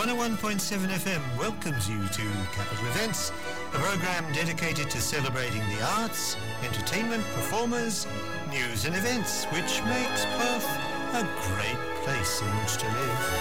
101.7 FM welcomes you to Capital Events, a program dedicated to celebrating the arts, entertainment, performers, news and events, which makes Perth a great place in which to live.